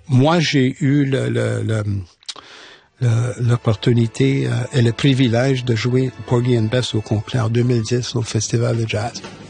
Moi, j'ai eu l'opportunité et le privilège de jouer Porgy and Bess au complet en 2010 au Festival de jazz.